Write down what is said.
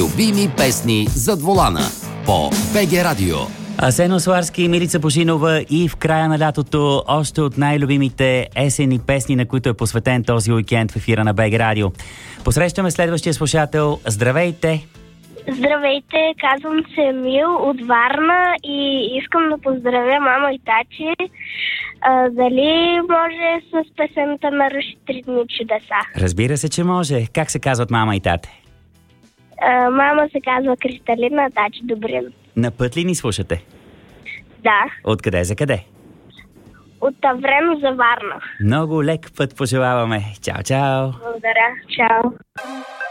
Любими песни зад волана по БГ Радио. Асен Осларски и Милица Божинова и в края на лятото още от най-любимите есенни песни, на които е посветен този уикенд в ефира на БГ Радио. Посрещаме следващия слушател. Здравейте! Здравейте, казвам се Емил от Варна и искам да поздравя мама и тати. Дали може с песента на Руши 3 дни чудеса? Разбира се, че може. Как се казват мама и тате? Мама се казва Кристалина, тачи Добрин. На път ли ни слушате? Да. Откъде за къде? От Таврено за Варна. Много лек път пожелаваме. Чао, чао! Благодаря. Чао.